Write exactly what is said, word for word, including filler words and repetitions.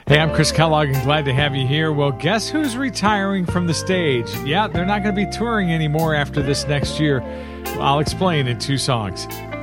Hey, I'm Chris Kellogg and glad to have you here. Well, guess who's retiring from the stage? Yeah, they're not going to be touring anymore after this next year. I'll explain in two songs.